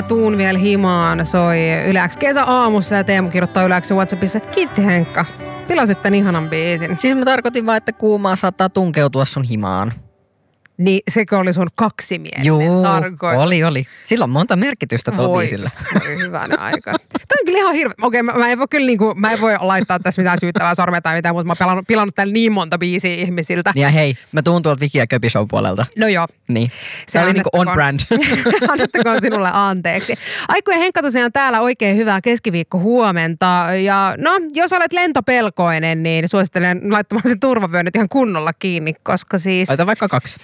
ja tuun vielä himaan soi Yle X kesäaamussa ja Teemu kirjoittaa Yle X:n WhatsAppissa, että kiitti Henkka. Pilasit tän ihanan biisin. Siis mä tarkoitin vaan, että kuumaa saattaa tunkeutua sun himaan. Niin sekö oli sun kaksimielinen tarkoitus? Oli. Sillä on monta merkitystä tuolla biisillä. Voi hyvänä aika. Tämä on kyllä ihan hirveä. Okei, mä en voi laittaa tässä mitään syyttävää sormea tai mitään, mutta mä oon pilannut täällä niin monta biisiä ihmisiltä. Ja hei, mä tuun tuolta Viki ja Köpi Show puolelta. No joo. Niin. Se oli niinku on brand. Annettakoon sinulle anteeksi. Aiku ja Henkka tosiaan täällä oikein hyvää keskiviikko huomenta. Ja no, jos olet lentopelkoinen, niin suosittelen laittamaan sen turvavyön nyt ihan kunnolla kiinni, koska siis... Laita vaikka 2.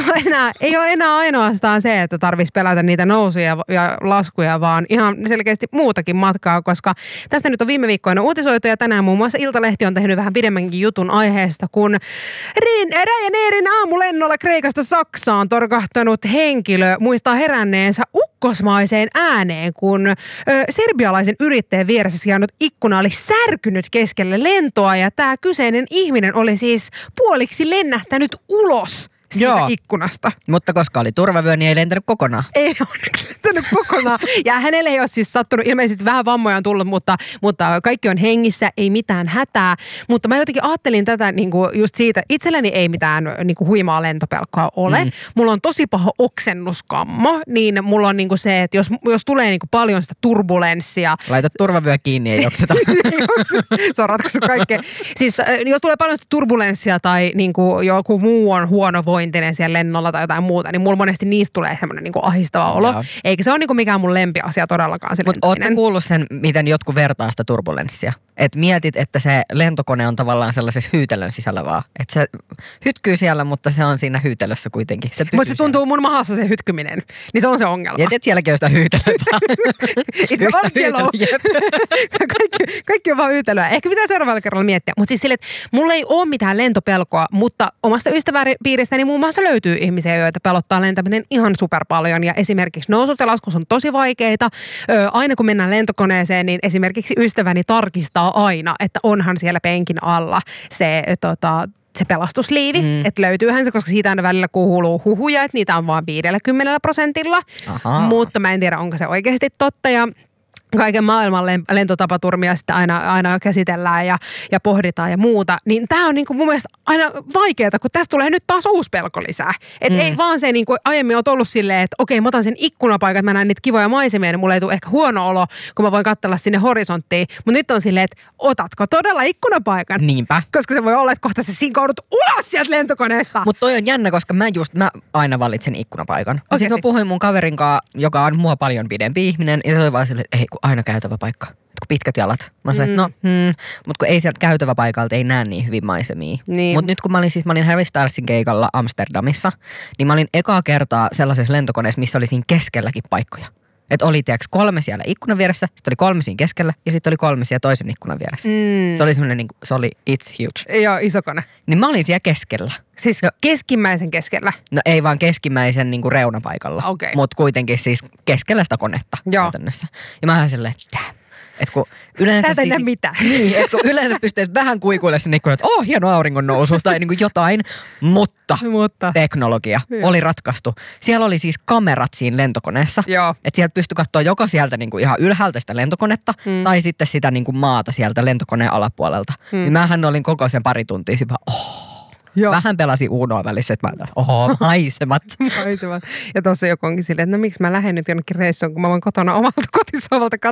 Ei ole enää ainoastaan se, että tarvitsisi pelätä niitä nousuja ja laskuja, vaan ihan selkeästi muutakin matkaa, koska tästä nyt on viime viikkoina uutisoitu ja tänään muun muassa Iltalehti on tehnyt vähän pidemmänkin jutun aiheesta, kun Ryanairin aamulennolla Kreikasta Saksaan torkahtanut henkilö muistaa heränneensä ukkosmaiseen ääneen, kun serbialaisen yrittäjän vieressä sijainnut ikkuna oli särkynyt keskelle lentoa ja tämä kyseinen ihminen oli siis puoliksi lennähtänyt ulos siitä ikkunasta. Mutta koska oli turvavyö, niin ei lentänyt kokonaan. Ei onneksi lentänyt kokonaan. Ja hänelle ei ole siis sattunut, ilmeisesti vähän vammoja on tullut, mutta kaikki on hengissä, ei mitään hätää. Mutta mä jotenkin ajattelin tätä niinku just siitä, itselläni ei mitään niinku huimaa lentopelkoa ole. Mulla on tosi paha oksennuskammo, niin mulla on niinku se, että jos tulee niinku paljon sitä turbulenssia. Laita turvavyö kiinni, ei okseta. Se on ratkaisu kaikkea. Siis jos tulee paljon sitä turbulenssia tai niinku joku muu on huonovointinen siellä lennolla tai jotain muuta, niin mulla monesti niistä tulee semmoinen niinku ahistava olo. Joo. Eikä se ole niinku mikään mun lempiasia todellakaan se Mutta ootko kuullut sen, miten jotkut vertaa sitä turbulenssia? Että mietit, että se lentokone on tavallaan sellaisessa hyytelön sisällä vaan. Että se hytkyy siellä, mutta se on siinä hyytelössä kuitenkin. Mutta se tuntuu mun mahassa se hytkyminen. Niin se on se ongelma. Ja tiedät, sielläkin on sitä hyytelöä. It's all jello. Kaikki on vaan hyytelöä. Ehkä pitää seuraavalla kerralla miettiä. Mutta siis sille, että mulla ei ole mitään lentopelkoa, mutta omasta ystäväpiiristäni muun muassa löytyy ihmisiä, joita pelottaa lentäminen ihan super paljon. Ja esimerkiksi nousut ja laskus on tosi vaikeita. Aina kun mennään lentokoneeseen, niin esimerkiksi ystäväni tarkistaa aina, että onhan siellä penkin alla se pelastusliivi, että löytyyhän se, koska siitä aina välillä kuuluu huhuja, että niitä on vaan 50%. Mutta mä en tiedä, onko se oikeasti totta ja kaiken maailman lentotapaturmia sitten aina käsitellään ja pohditaan ja muuta. Niin tää on niinku mun mielestä aina vaikeaa, kun tästä tulee nyt taas uusi pelko lisää. Että ei vaan se niinku aiemmin on ollut silleen, että okei, mä otan sen ikkunapaikan, että mä näen niitä kivoja maisemia, niin mulle ei tule ehkä huono olo, kun mä voin katsella sinne horisonttiin. Mutta nyt on silleen, että otatko todella ikkunapaikan? Niinpä. Koska se voi olla, että kohta sä sinkoudut ulos sieltä lentokoneesta. Mutta toi on jännä, koska mä aina valitsen ikkunapaikan. Sitten mä puhuin mun kaverin kanssa, joka on mua paljon pidempi ihminen, ja se oli vaan silleen, että ei, kun aina käytävä paikka. Kun pitkät jalat. Mä sanoin, että mutta kun ei sieltä käytävä paikalta ei näe niin hyvin maisemia. Niin. Mutta nyt kun mä olin Harry Stylesin keikalla Amsterdamissa, niin mä olin ekaa kertaa sellaisessa lentokoneessa, missä oli siinä keskelläkin paikkoja. Että oli 3 siellä ikkunan vieressä, sitten oli 3 siinä keskellä ja sitten oli 3 siellä toisen ikkunan vieressä. Se oli semmoinen, se oli it's huge. Joo, iso kone. Niin mä olin siellä keskellä. Siis keskimmäisen keskellä? No ei vaan keskimmäisen niinku reunapaikalla. Okay. Mutta kuitenkin siis keskellä sitä konetta käytännössä. Ja mä olin silleen, että kun yleensä... Tätä ei näe mitään. Niin, että kun yleensä pystyisi vähän kuikuille sen ikkunan, että hieno auringon nousu tai niin kuin jotain, mutta teknologia oli ratkaistu. Siellä oli siis kamerat siinä lentokoneessa, että sieltä pystyi katsoa joko sieltä niin kuin ihan ylhäältä sitä lentokonetta tai sitten sitä niin kuin maata sieltä lentokoneen alapuolelta. Niin mähän olin koko sen pari tuntia vähän pelasin Unoa välissä, että mä maisemat. Ja tuossa joku onkin silleen, että no miksi mä lähden nyt jonnekin reissuun, kun mä voin kotona omalta kotisovalta